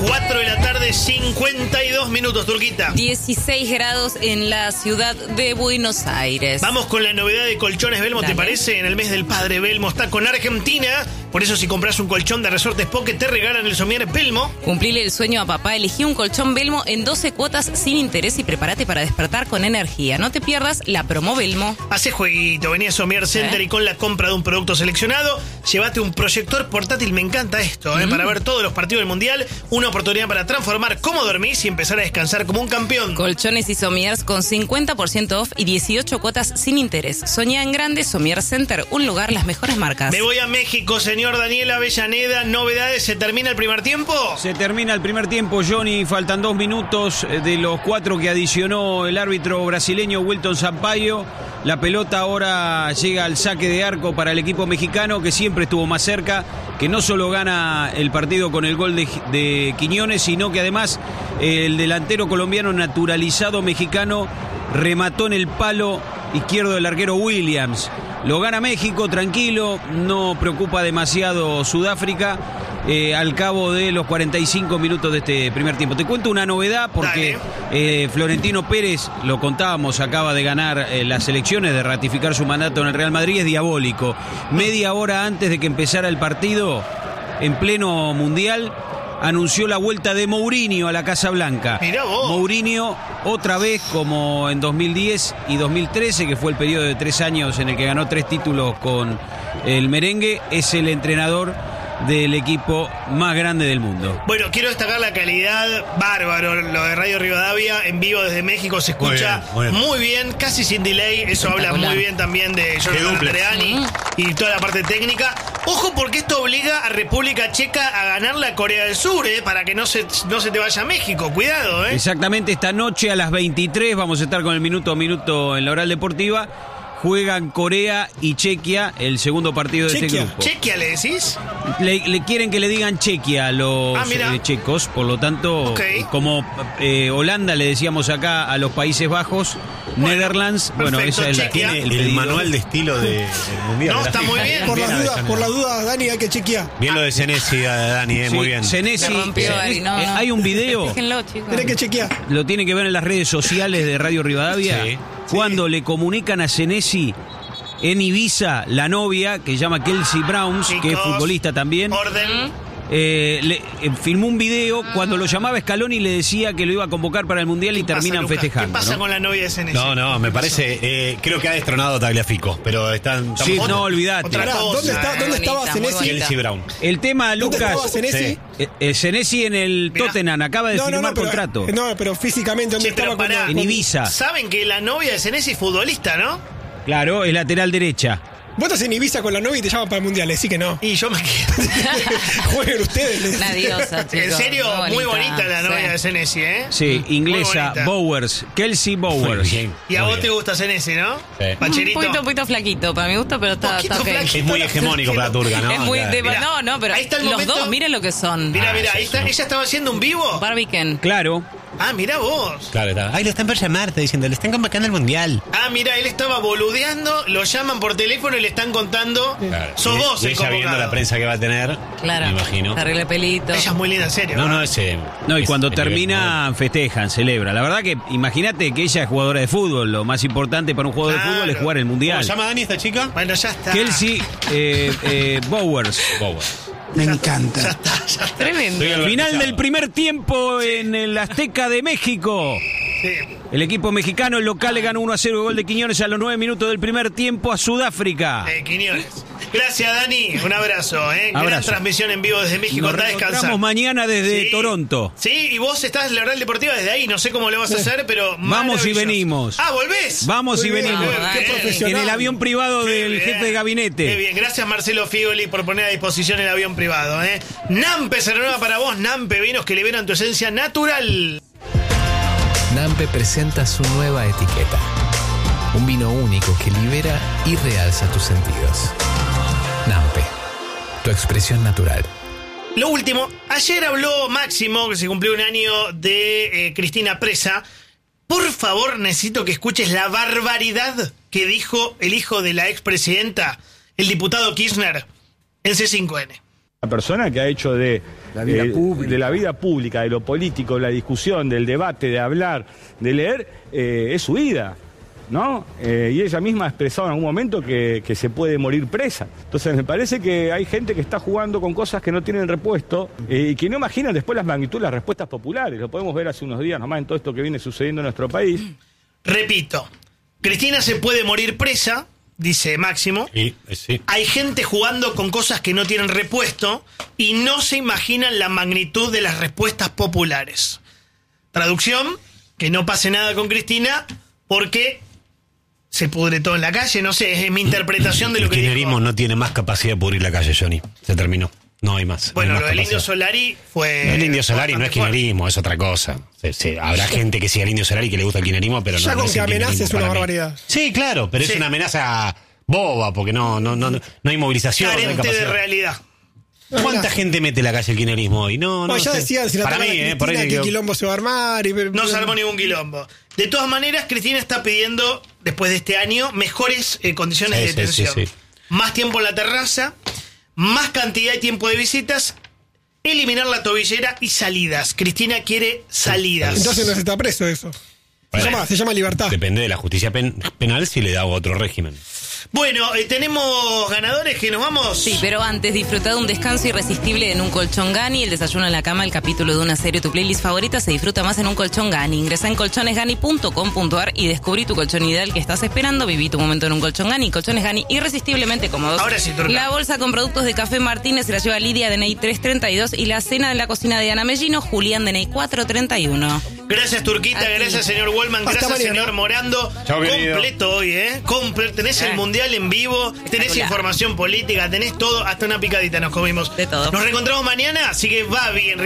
4 de la tarde, 52 minutos, Turquita. 16 grados en la ciudad de Buenos Aires. Vamos con la novedad de Colchones Belmo, ¿te parece? En el mes del padre, Belmo está con Argentina. Por eso, si compras un colchón de Resortes Pocket, te regalan el somier Belmo. Cumplile el sueño a papá. Elegí un colchón Belmo en 12 cuotas sin interés y prepárate para despertar con energía. No te pierdas la promo Belmo. Hace jueguito, vení a Somier Center y con la compra de un producto seleccionado, llévate un proyector portátil. Me encanta esto, para ver todos los partidos del Mundial. Una oportunidad para transformar cómo dormís y empezar a descansar como un campeón. Colchones y somiers con 50% off y 18 cuotas sin interés. Soñá en grande, Somier Center, un lugar, las mejores marcas. Me voy a México, señor Daniel Avellaneda. ¿Novedades? ¿Se termina el primer tiempo? Se termina el primer tiempo, Johnny. Faltan 2 minutos de los 4 que adicionó el árbitro brasileño Wilton Sampaio. La pelota ahora llega al saque de arco para el equipo mexicano, que siempre estuvo más cerca, que no solo gana el partido con el gol de Quiñones, sino que además el delantero colombiano naturalizado mexicano remató en el palo izquierdo del arquero Williams. Lo gana México, tranquilo, no preocupa demasiado Sudáfrica al cabo de los 45 minutos de este primer tiempo. Te cuento una novedad porque Florentino Pérez, lo contábamos, acaba de ganar las elecciones, de ratificar su mandato en el Real Madrid. Es diabólico. Media hora antes de que empezara el partido, en pleno Mundial, anunció la vuelta de Mourinho a la Casa Blanca. Mirá vos. Mourinho, otra vez como en 2010 y 2013, que fue el periodo de 3 años en el que ganó 3 títulos con el merengue, es el entrenador del equipo más grande del mundo. Bueno, quiero destacar la calidad, bárbaro, lo de Radio Rivadavia, en vivo desde México, se escucha muy bien, casi sin delay. Eso habla muy bien también de Jonathan Andreani y toda la parte técnica. Ojo, porque esto obliga a República Checa a ganarle a Corea del Sur, para que no se te vaya a México. Cuidado, Exactamente, esta noche a las 23 vamos a estar con el minuto a minuto en la Oral Deportiva. Juegan Corea y Chequia, el segundo partido de este grupo. ¿Chequia le decís? Le quieren que le digan Chequia a los checos, por lo tanto, como Holanda le decíamos acá a los Países Bajos, Netherlands, perfecto, esa es tiene el manual de estilo del Mundial. No, está muy bien. Por la duda, Dani, hay que chequear. Bien lo de Senesi, Dani, muy bien. Senesi, hay un video, Tiene que chequear. lo tienen que ver en las redes sociales de Radio Rivadavia, cuando le comunican a Senesi en Ibiza, la novia, que se llama Kelsey Browns, Chicos, que es futbolista también. Orden. Filmó un video cuando lo llamaba Scaloni y le decía que lo iba a convocar para el Mundial y terminan festejando. ¿Qué pasa con la novia de Senesi? No, me parece, creo que ha destronado a Tagliafico, pero están... Sí, no, olvidate. ¿Dónde estaba Senesi? Kelsey Brown. El tema, ¿Dónde Lucas, estaba Senesi? Senesi en el Tottenham, acaba de firmar contrato. No, pero físicamente, ¿dónde estaba? En Ibiza. Saben que la novia de Senesi es futbolista, ¿no? Claro, es lateral derecha. Vos estás en Ibiza con la novia y te llaman para el Mundial, así que no. Y yo me quedo. Jueguen ustedes. Una diosa, chicos. En serio, muy bonita la novia de Senesi, Sí, inglesa, Bowers, Kelsey Bowers. Y a vos te gusta Senesi, ¿no? Sí. Pacherito. Un poquito flaquito, para mi gusto, pero está ok. Es muy hegemónico para la turca, ¿no? Es muy Mirá, no, pero ahí está el los momento. dos, miren lo que son. Mira, ahí está. ¿Ella estaba haciendo un vivo? Barbican. Claro. Ah, mirá vos. Claro, está. Ay, lo están por llamar, diciendo, le están convocando al Mundial. Ah, mira, él estaba boludeando, lo llaman por teléfono y le están contando. Claro. Sos vos y el ella convocado. viendo la prensa que va a tener, Claro. me imagino. Arregle pelito. Ella es muy linda, en serio. No, ese... No, y es cuando el nivel, termina, festejan, celebran. La verdad que, imagínate que ella es jugadora de fútbol. Lo más importante para un jugador de fútbol es jugar el ¿Cómo Mundial. se llama Dani esta chica? Bueno, ya está. Kelsey Bowers. Me encanta. Ya está. Tremendo. Final del primer tiempo en el Azteca de México. Sí. El equipo mexicano, el local, le ganó 1-0 el gol de Quiñones a los 9 minutos del primer tiempo a Sudáfrica. Quiñones. Gracias, Dani. Un abrazo, Gran Abrazo. transmisión en vivo desde México. Nos Anda a descansar. reencontramos mañana desde Sí. Toronto. Sí, y vos estás en la Oral Deportiva desde ahí. No sé cómo lo vas a hacer, pero Vamos y maravilloso. venimos. Ah, ¿volvés? Vamos Muy y bien, venimos. qué En profesional. el avión privado Qué del bien. jefe de gabinete. Qué bien, gracias Marcelo Figoli por poner a disposición el avión privado. Nampe se renueva para vos, Nampe, vinos que liberan tu esencia natural. Nampe presenta su nueva etiqueta. Un vino único que libera y realza tus sentidos. Nampe, tu expresión natural. Lo último, ayer habló Máximo, que se cumplió un año de Cristina Presa. Por favor, necesito que escuches la barbaridad que dijo el hijo de la expresidenta, el diputado Kirchner, en C5N. La persona que ha hecho de la vida pública, de lo político, de la discusión, del debate, de hablar, de leer, es su vida, ¿no? Y ella misma ha expresado en algún momento que se puede morir presa. Entonces me parece que hay gente que está jugando con cosas que no tienen repuesto y que no imaginan después las magnitudes, las respuestas populares. Lo podemos ver hace unos días nomás en todo esto que viene sucediendo en nuestro país. Repito, Cristina se puede morir presa, dice Máximo. Sí. Hay gente jugando con cosas que no tienen repuesto y no se imaginan la magnitud de las respuestas populares. Traducción, que no pase nada con Cristina porque se pudre todo en la calle, no sé, es mi interpretación de lo que dijo. El kirchnerismo no tiene más capacidad de pudrir la calle, Johnny. Se terminó. No hay más. Bueno, no hay lo más del capacidad. Indio Solari fue... El Indio Solari no es kirchnerismo, es otra cosa. Habrá gente que siga al Indio Solari que le gusta el kirchnerismo, pero ya no con es que el kirchnerismo amenace es una para mí. barbaridad. Sí, claro, pero Sí. es una amenaza boba, porque no hay movilización, no hay carente de capacidad. realidad. ¿Cuánta gente mete la calle el kirchnerismo hoy? No ya sé. decían, si la para toca mí, Cristina, por ahí que quilombo se va a armar. No se armó ningún quilombo. De todas maneras, Cristina está pidiendo, después de este año, mejores condiciones de detención. Sí. Más tiempo en la terraza, más cantidad y tiempo de visitas, eliminar la tobillera y salidas. Cristina quiere salidas. Entonces no se está preso eso. Bueno, Se llama libertad. Depende de la justicia penal si le da otro régimen. Bueno, tenemos ganadores que nos vamos. Sí, pero antes disfruta de un descanso irresistible en un colchón Gani, el desayuno en la cama, el capítulo de una serie, tu playlist favorita se disfruta más en un colchón Gani. Ingresa en colchonesgani.com.ar y descubrí tu colchón ideal que estás esperando. Viví tu momento en un colchón Gani. Colchones Gani irresistiblemente cómodos. Ahora sí, Turca. La bolsa con productos de Café Martínez se la lleva Lidia, DNI 332, y la cena de la cocina de Ana Mellino, Julián, DNI 431. Gracias, Turquita. Gracias, señor Wallman. Hasta Gracias, mañana. señor Morando. Chao, querido. Completo hoy, ¿eh? Tenés el Mundial en vivo, tenés Espectacular. información política, tenés todo, hasta una picadita nos comimos. De todo. Nos reencontramos mañana, así que va bien.